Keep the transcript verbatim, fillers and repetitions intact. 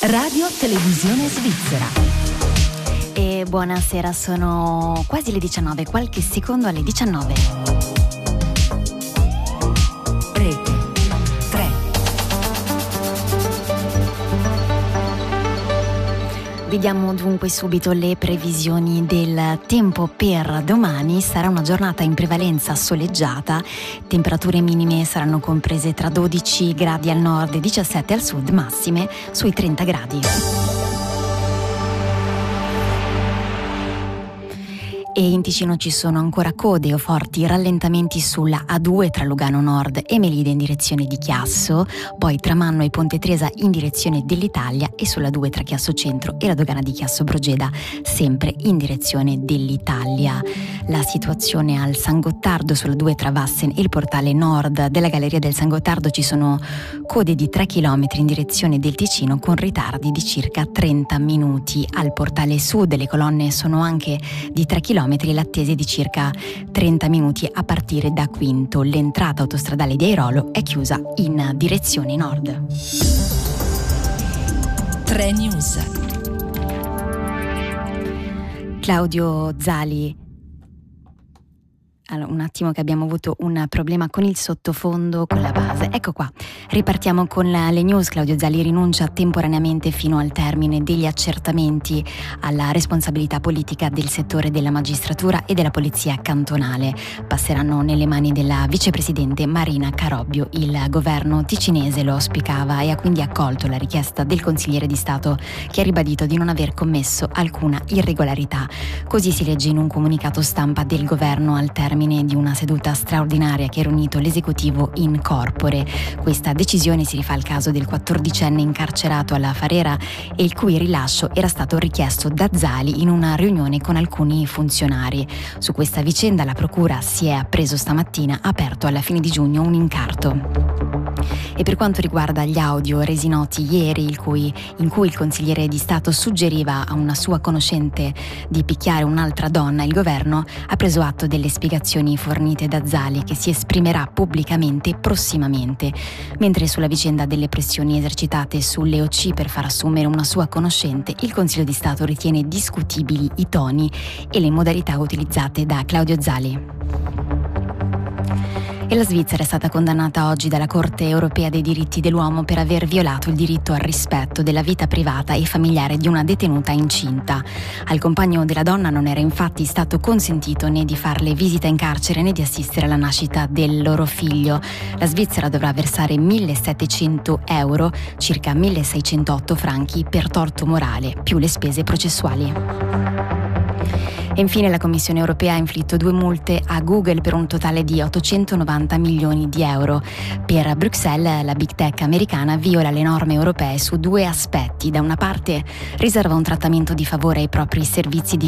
Radio Televisione Svizzera. E buonasera, sono quasi le diciannove, qualche secondo alle diciannove. Rete tre. Vediamo dunque subito le previsioni del tempo per domani. Sarà una giornata in prevalenza soleggiata, temperature minime saranno comprese tra dodici gradi al nord e diciassette al sud, massime sui trenta gradi. E in Ticino ci sono ancora code o forti rallentamenti sulla A due tra Lugano Nord e Melide in direzione di Chiasso, poi tra Manno e Ponte Tresa in direzione dell'Italia e sulla due tra Chiasso Centro e la dogana di Chiasso Brogeda sempre in direzione dell'Italia. La situazione al San Gottardo sulla due tra Vassen e il portale nord della Galleria del San Gottardo ci sono code di tre chilometri in direzione del Ticino con ritardi di circa trenta minuti. Al portale sud le colonne sono anche di tre chilometri e l'attesa di circa trenta minuti a partire da Quinto. L'entrata autostradale di Airolo è chiusa in direzione nord. tre News. Claudio Zali. Allora, un attimo che abbiamo avuto un problema con il sottofondo, con la base. Ecco qua, ripartiamo con la, le news. Claudio Zali rinuncia temporaneamente fino al termine degli accertamenti alla responsabilità politica del settore della magistratura e della polizia cantonale. Passeranno nelle mani della vicepresidente Marina Carobbio. Il governo ticinese lo auspicava e ha quindi accolto la richiesta del consigliere di Stato, che ha ribadito di non aver commesso alcuna irregolarità. Così si legge in un comunicato stampa del governo al termine di una seduta straordinaria che ha riunito l'esecutivo in corpore. Questa decisione si rifà al caso del quattordicenne incarcerato alla Farera e il cui rilascio era stato richiesto da Zali in una riunione con alcuni funzionari. Su questa vicenda la procura si è appreso stamattina, ha aperto alla fine di giugno un incarto. E per quanto riguarda gli audio resi noti ieri, il cui, in cui il consigliere di Stato suggeriva a una sua conoscente di picchiare un'altra donna, il governo ha preso atto delle spiegazioni fornite da Zali, che si esprimerà pubblicamente prossimamente. Mentre sulla vicenda delle pressioni esercitate sulle O C per far assumere una sua conoscente, il Consiglio di Stato ritiene discutibili i toni e le modalità utilizzate da Claudio Zali. E la Svizzera è stata condannata oggi dalla Corte Europea dei Diritti dell'Uomo per aver violato il diritto al rispetto della vita privata e familiare di una detenuta incinta. Al compagno della donna non era infatti stato consentito né di farle visita in carcere né di assistere alla nascita del loro figlio. La Svizzera dovrà versare millesettecento euro, circa milleseicentotto franchi, per torto morale, più le spese processuali. E infine la Commissione europea ha inflitto due multe a Google per un totale di ottocentonovanta milioni di euro. Per Bruxelles la big tech americana viola le norme europee su due aspetti. Da una parte riserva un trattamento di favore ai propri servizi di